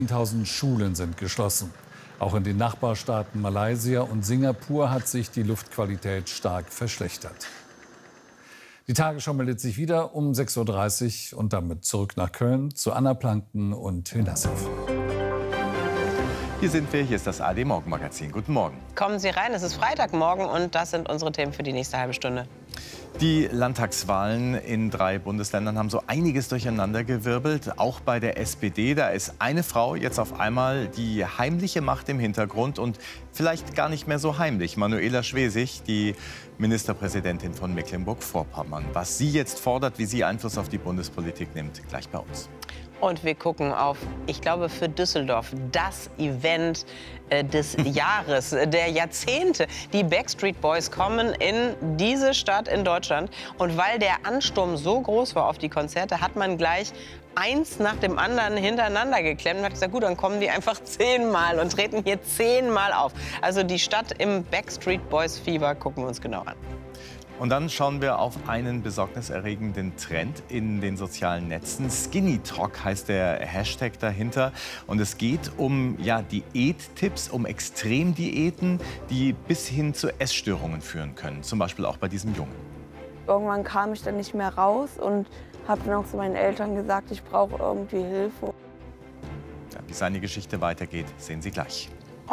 1000 Schulen sind geschlossen. Auch in den Nachbarstaaten Malaysia und Singapur hat sich die Luftqualität stark verschlechtert. Die Tagesschau meldet sich wieder um 6:30 Uhr und damit zurück nach Köln zu Anna Planken und Till Nassif. Hier sind wir, hier ist das ARD Morgenmagazin. Guten Morgen. Kommen Sie rein, es ist Freitagmorgen und das sind unsere Themen für die nächste halbe Stunde. Die Landtagswahlen in 3 Bundesländern haben so einiges durcheinandergewirbelt, auch bei der SPD. Da ist eine Frau jetzt auf einmal die heimliche Macht im Hintergrund und vielleicht gar nicht mehr so heimlich. Manuela Schwesig, die Ministerpräsidentin von Mecklenburg-Vorpommern. Was sie jetzt fordert, wie sie Einfluss auf die Bundespolitik nimmt, gleich bei uns. Und wir gucken auf, ich glaube, für Düsseldorf das Event des Jahres, der Jahrzehnte. Die Backstreet Boys kommen in diese Stadt in Deutschland. Und weil der Ansturm so groß war auf die Konzerte, hat man gleich eins nach dem anderen hintereinander geklemmt und hat gesagt, gut, dann kommen die einfach 10-mal und treten hier 10-mal auf. Also die Stadt im Backstreet Boys Fieber gucken wir uns genau an. Und dann schauen wir auf einen besorgniserregenden Trend in den sozialen Netzen. Skinny Talk heißt der Hashtag dahinter. Und es geht um Diättipps, um Extremdiäten, die bis hin zu Essstörungen führen können. Zum Beispiel auch bei diesem Jungen. Irgendwann kam ich dann nicht mehr raus und habe dann auch zu meinen Eltern gesagt, ich brauche irgendwie Hilfe. Ja, wie seine Geschichte weitergeht, sehen Sie gleich.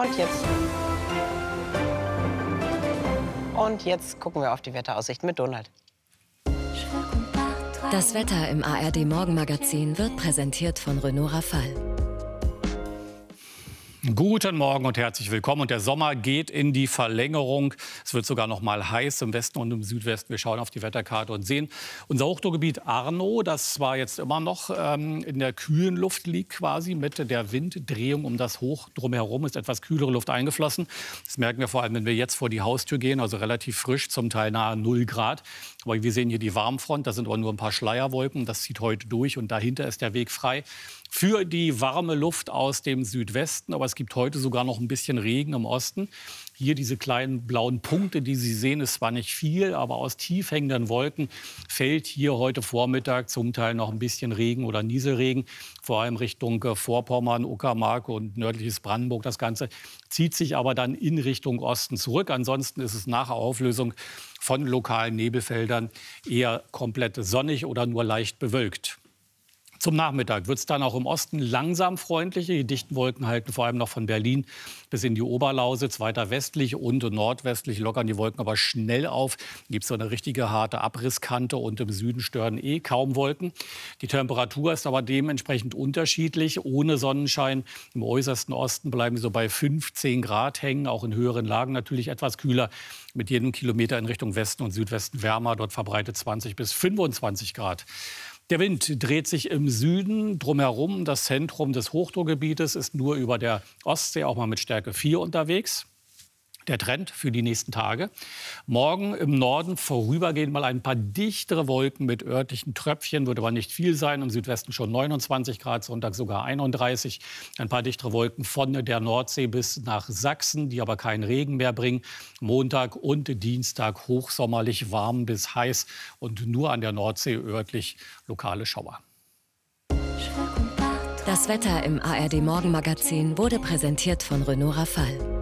Und jetzt gucken wir auf die Wetteraussicht mit Donald. Das Wetter im ARD Morgenmagazin wird präsentiert von Renault Rafale. Guten Morgen und herzlich willkommen. Und der Sommer geht in die Verlängerung. Es wird sogar noch mal heiß im Westen und im Südwesten. Wir schauen auf die Wetterkarte und sehen unser Hochdruckgebiet Arno, das zwar jetzt immer noch in der kühlen Luft liegt quasi, mit der Winddrehung um das Hoch drumherum ist etwas kühlere Luft eingeflossen. Das merken wir vor allem, wenn wir jetzt vor die Haustür gehen, also relativ frisch, zum Teil nahe 0 Grad. Aber wir sehen hier die Warmfront, da sind aber nur ein paar Schleierwolken. Das zieht heute durch und dahinter ist der Weg frei für die warme Luft aus dem Südwesten. Aber es gibt heute sogar noch ein bisschen Regen im Osten. Hier diese kleinen blauen Punkte, die Sie sehen, ist zwar nicht viel, aber aus tief hängenden Wolken fällt hier heute Vormittag zum Teil noch ein bisschen Regen oder Nieselregen. Vor allem Richtung Vorpommern, Uckermark und nördliches Brandenburg. Das Ganze zieht sich aber dann in Richtung Osten zurück. Ansonsten ist es nach Auflösung von lokalen Nebelfeldern eher komplett sonnig oder nur leicht bewölkt. Zum Nachmittag wird es dann auch im Osten langsam freundlicher. Die dichten Wolken halten vor allem noch von Berlin bis in die Oberlausitz. Weiter westlich und nordwestlich lockern die Wolken aber schnell auf. Gibt es so eine richtige harte Abrisskante und im Süden stören kaum Wolken. Die Temperatur ist aber dementsprechend unterschiedlich. Ohne Sonnenschein im äußersten Osten bleiben wir so bei 15 Grad hängen. Auch in höheren Lagen natürlich etwas kühler. Mit jedem Kilometer in Richtung Westen und Südwesten wärmer. Dort verbreitet 20 bis 25 Grad. Der Wind dreht sich im Süden drumherum. Das Zentrum des Hochdruckgebietes ist nur über der Ostsee auch mal mit Stärke 4 unterwegs. Der Trend für die nächsten Tage. Morgen im Norden vorübergehend mal ein paar dichtere Wolken mit örtlichen Tröpfchen. Wird aber nicht viel sein. Im Südwesten schon 29 Grad, Sonntag sogar 31. Ein paar dichtere Wolken von der Nordsee bis nach Sachsen, die aber keinen Regen mehr bringen. Montag und Dienstag hochsommerlich warm bis heiß und nur an der Nordsee örtlich lokale Schauer. Das Wetter im ARD Morgenmagazin wurde präsentiert von Renault Rafale.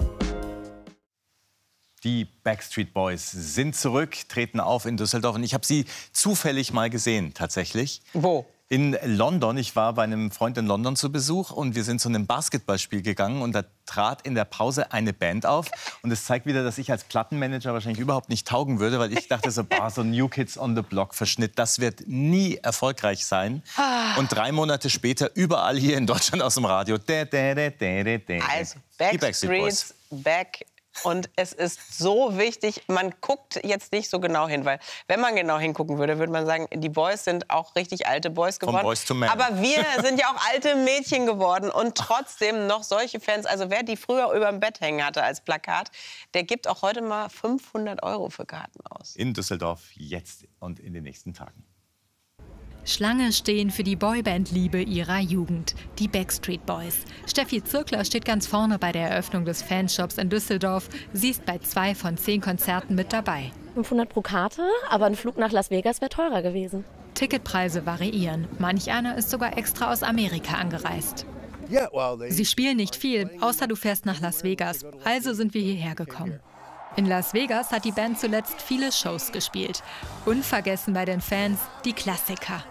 Die Backstreet Boys sind zurück, treten auf in Düsseldorf. Und ich habe sie zufällig mal gesehen, tatsächlich. Wo? In London. Ich war bei einem Freund in London zu Besuch und wir sind zu einem Basketballspiel gegangen. Und da trat in der Pause eine Band auf. Und es zeigt wieder, dass ich als Plattenmanager wahrscheinlich überhaupt nicht taugen würde. Weil ich dachte so, so ein New Kids on the Block Verschnitt, das wird nie erfolgreich sein. Und 3 Monate später überall hier in Deutschland aus dem Radio. Also Backstreet's back. Und es ist so wichtig, man guckt jetzt nicht so genau hin, weil wenn man genau hingucken würde, würde man sagen, die Boys sind auch richtig alte Boys geworden. From Boys to Men. Aber wir sind ja auch alte Mädchen geworden und trotzdem noch solche Fans. Also wer die früher über dem Bett hängen hatte als Plakat, der gibt auch heute mal 500 € für Karten aus. In Düsseldorf jetzt und in den nächsten Tagen. Schlange stehen für die Boyband-Liebe ihrer Jugend, die Backstreet Boys. Steffi Zirkler steht ganz vorne bei der Eröffnung des Fanshops in Düsseldorf. Sie ist bei 2 von 10 Konzerten mit dabei. 500 pro Karte, aber ein Flug nach Las Vegas wäre teurer gewesen. Ticketpreise variieren. Manch einer ist sogar extra aus Amerika angereist. Sie spielen nicht viel, außer du fährst nach Las Vegas. Also sind wir hierher gekommen. In Las Vegas hat die Band zuletzt viele Shows gespielt. Unvergessen bei den Fans die Klassiker.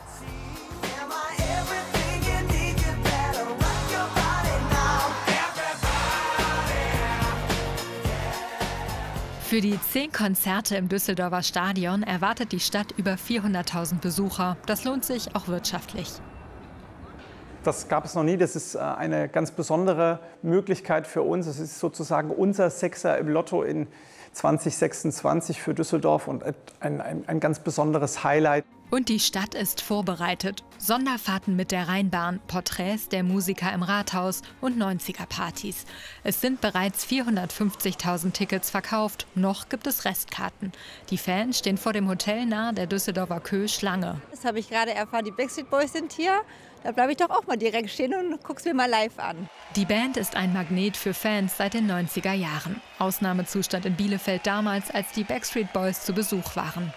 Für die 10 Konzerte im Düsseldorfer Stadion erwartet die Stadt über 400.000 Besucher. Das lohnt sich auch wirtschaftlich. Das gab es noch nie. Das ist eine ganz besondere Möglichkeit für uns. Es ist sozusagen unser Sechser im Lotto in 2026 für Düsseldorf und ein ganz besonderes Highlight. Und die Stadt ist vorbereitet. Sonderfahrten mit der Rheinbahn, Porträts der Musiker im Rathaus und 90er-Partys. Es sind bereits 450.000 Tickets verkauft. Noch gibt es Restkarten. Die Fans stehen vor dem Hotel nahe der Düsseldorfer Köh Schlange. Das habe ich gerade erfahren. Die Backstreet Boys sind hier. Da bleibe ich doch auch mal direkt stehen und guck's mir mal live an. Die Band ist ein Magnet für Fans seit den 90er Jahren. Ausnahmezustand in Bielefeld damals, als die Backstreet Boys zu Besuch waren.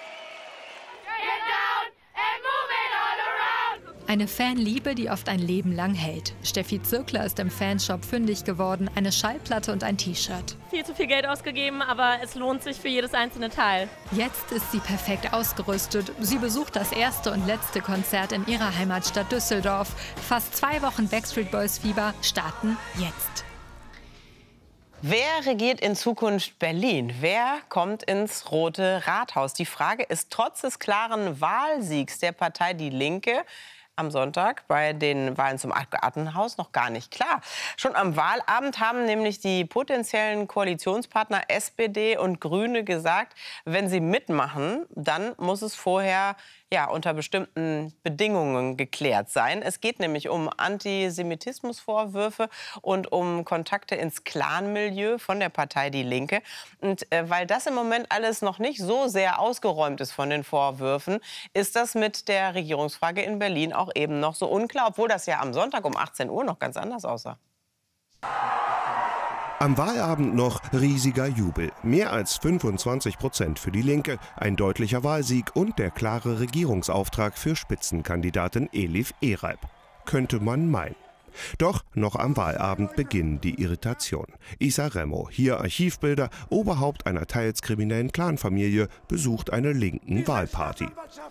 Eine Fanliebe, die oft ein Leben lang hält. Steffi Zirkler ist im Fanshop fündig geworden, eine Schallplatte und ein T-Shirt. Viel zu viel Geld ausgegeben, aber es lohnt sich für jedes einzelne Teil. Jetzt ist sie perfekt ausgerüstet. Sie besucht das erste und letzte Konzert in ihrer Heimatstadt Düsseldorf. Fast 2 Wochen Backstreet Boys Fieber starten jetzt. Wer regiert in Zukunft Berlin? Wer kommt ins Rote Rathaus? Die Frage ist trotz des klaren Wahlsiegs der Partei Die Linke am Sonntag bei den Wahlen zum Abgeordnetenhaus noch gar nicht klar. Schon am Wahlabend haben nämlich die potenziellen Koalitionspartner SPD und Grüne gesagt, wenn sie mitmachen, dann muss es vorher unter bestimmten Bedingungen geklärt sein. Es geht nämlich um Antisemitismusvorwürfe und um Kontakte ins Clanmilieu von der Partei Die Linke. Und weil das im Moment alles noch nicht so sehr ausgeräumt ist von den Vorwürfen, ist das mit der Regierungsfrage in Berlin auch eben noch so unklar, obwohl das ja am Sonntag um 18 Uhr noch ganz anders aussah. Am Wahlabend noch riesiger Jubel. Mehr als 25% für die Linke, ein deutlicher Wahlsieg und der klare Regierungsauftrag für Spitzenkandidatin Elif Ereib. Könnte man meinen. Doch noch am Wahlabend beginnen die Irritationen. Isa Remo, hier Archivbilder, Oberhaupt einer teils kriminellen Clanfamilie, besucht eine linken Wahlparty.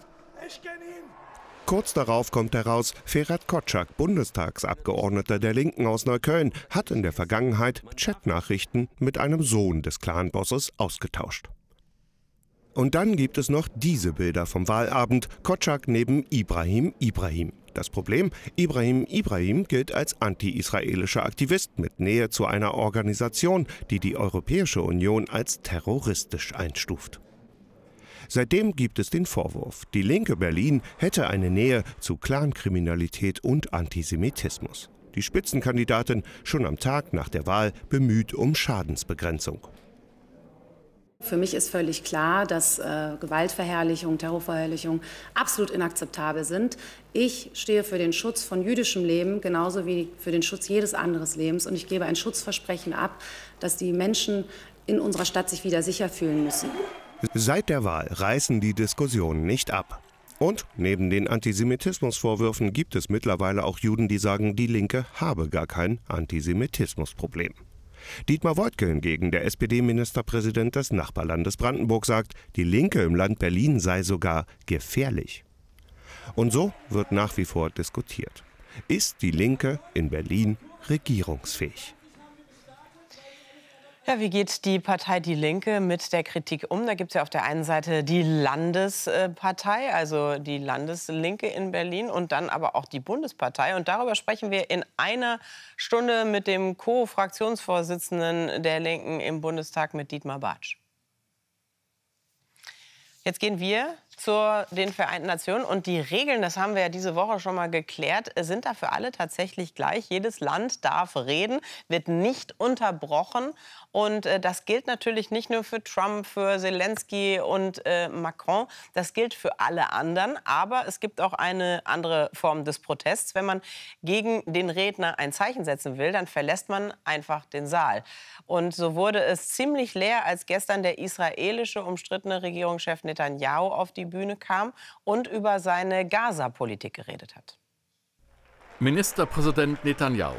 Kurz darauf kommt heraus, Ferhat Kotschak, Bundestagsabgeordneter der Linken aus Neukölln, hat in der Vergangenheit Chatnachrichten mit einem Sohn des Clanbosses ausgetauscht. Und dann gibt es noch diese Bilder vom Wahlabend, Kotschak neben Ibrahim Ibrahim. Das Problem, Ibrahim Ibrahim gilt als anti-israelischer Aktivist mit Nähe zu einer Organisation, die die Europäische Union als terroristisch einstuft. Seitdem gibt es den Vorwurf, die linke Berlin hätte eine Nähe zu Clankriminalität und Antisemitismus. Die Spitzenkandidatin schon am Tag nach der Wahl bemüht um Schadensbegrenzung. Für mich ist völlig klar, dass Gewaltverherrlichung, Terrorverherrlichung absolut inakzeptabel sind. Ich stehe für den Schutz von jüdischem Leben, genauso wie für den Schutz jedes anderen Lebens. Und ich gebe ein Schutzversprechen ab, dass die Menschen in unserer Stadt sich wieder sicher fühlen müssen. Seit der Wahl reißen die Diskussionen nicht ab. Und neben den Antisemitismusvorwürfen gibt es mittlerweile auch Juden, die sagen, die Linke habe gar kein Antisemitismusproblem. Dietmar Woidke hingegen, der SPD-Ministerpräsident des Nachbarlandes Brandenburg, sagt, die Linke im Land Berlin sei sogar gefährlich. Und so wird nach wie vor diskutiert. Ist die Linke in Berlin regierungsfähig? Ja, wie geht die Partei Die Linke mit der Kritik um? Da gibt es ja auf der einen Seite die Landespartei, also die Landeslinke in Berlin und dann aber auch die Bundespartei. Und darüber sprechen wir in einer Stunde mit dem Co-Fraktionsvorsitzenden der Linken im Bundestag, mit Dietmar Bartsch. Jetzt gehen wir zu den Vereinten Nationen. Und die Regeln, das haben wir ja diese Woche schon mal geklärt, sind da für alle tatsächlich gleich. Jedes Land darf reden, wird nicht unterbrochen. Und das gilt natürlich nicht nur für Trump, für Zelensky und Macron. Das gilt für alle anderen. Aber es gibt auch eine andere Form des Protests. Wenn man gegen den Redner ein Zeichen setzen will, dann verlässt man einfach den Saal. Und so wurde es ziemlich leer, als gestern der israelische umstrittene Regierungschef Netanyahu auf die Bühne kam und über seine Gaza-Politik geredet hat. Ministerpräsident Netanyahu